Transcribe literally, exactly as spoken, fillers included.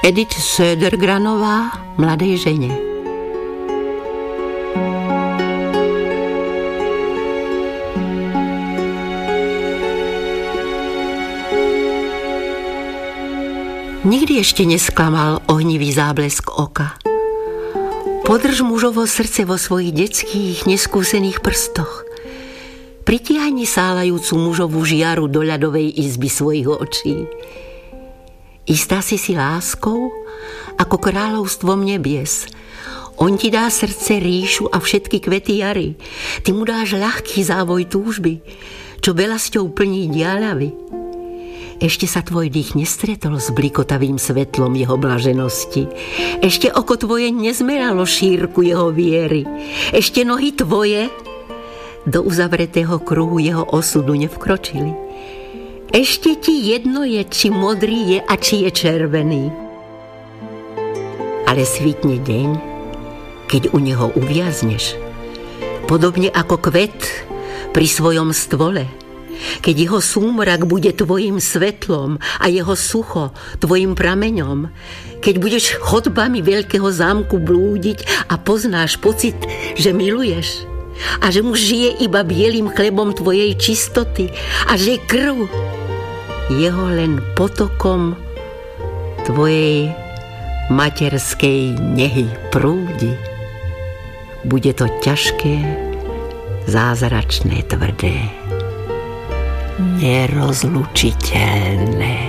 Edith Södergranová mladej žene. Nikdy ešte nesklamal ohnivý záblesk oka. Podrž mužovo srdce vo svojich detských, neskúsených prstoch. Pritiahni sálajúcu mužovú žiaru do ľadovej izby svojich očí. Istá si si láskou, ako kráľovstvom nebies. On ti dá srdce, ríšu a všetky kvety jary. Ty mu dáš ľahký závoj túžby, čo belasťou plní diaľavy. Ešte sa tvoj dých nestretol s blikotavým svetlom jeho blaženosti. Ešte oko tvoje nezmeralo šírku jeho viery. Ešte nohy tvoje do uzavretého kruhu jeho osudu nevkročili. Ešte ti jedno je, či modrý je a či je červený. Ale svitne deň, keď u neho uviazneš. Podobne ako kvet pri svojom stvole. Keď jeho súmrak bude tvojim svetlom a jeho sucho tvojim prameňom, keď budeš chodbami veľkého zámku blúdiť a poznáš pocit, že miluješ a že muž žije iba bielým chlebom tvojej čistoty a že krv jeho len potokom tvojej materskej nehy prúdi, bude to ťažké, zázračné, tvrdé, nerozlučiteľné.